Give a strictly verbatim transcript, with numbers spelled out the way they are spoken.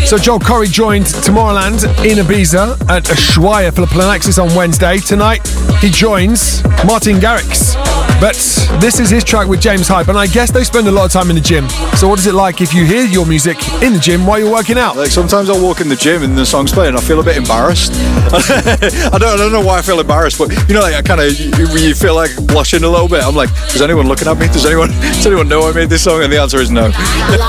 So Joel Corry joined Tomorrowland in Ibiza at Ushuaia for the Planaxis on Wednesday. Tonight he joins Martin Garrix. But this is his track with James Hype, and I guess they spend a lot of time in the gym. So what is it like if you hear your music in the gym while you're working out? Like sometimes I'll walk in the gym and the song's playing and I feel a bit embarrassed. I don't I don't know why I feel embarrassed, but you know, like I kind of you, you feel like blushing a little bit. I'm like, is anyone looking at me? Does anyone does anyone know I made this song? And the answer is no.